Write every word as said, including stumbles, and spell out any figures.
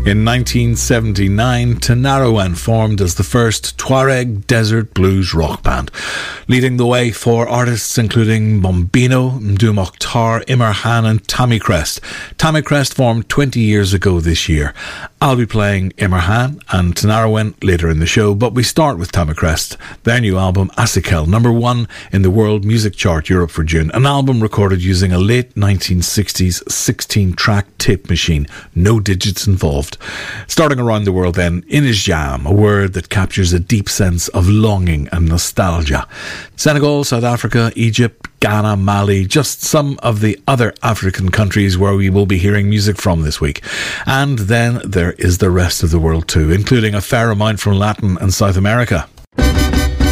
In nineteen seventy-nine, Tinariwen formed as the first Tuareg desert blues rock band, leading the way for artists including Bombino, Mdou Moctar, Imerhan and Tommy Crest. Tommy Crest formed twenty years ago this year. I'll be playing Imerhan and Tinariwen later in the show, but we start with Tommy Crest, their new album Asikel, number one in the World Music Chart Europe for June, an album recorded using a late nineteen sixties sixteen-track tape machine, no digits involved. Starting around the world then, Inijam, a word that captures a deep sense of longing and nostalgia. Senegal, South Africa, Egypt, Ghana, Mali, just some of the other African countries where we will be hearing music from this week. And then there is the rest of the world too, including a fair amount from Latin and South America.